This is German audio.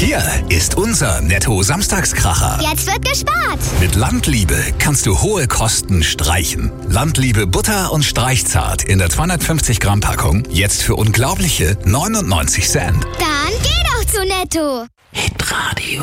Hier ist unser Netto-Samstagskracher. Jetzt wird gespart. Mit Landliebe kannst du hohe Kosten streichen. Landliebe Butter und Streichzart in der 250 Gramm Packung. Jetzt für unglaubliche 99 Cent. Dann geh doch zu Netto. Hitradio.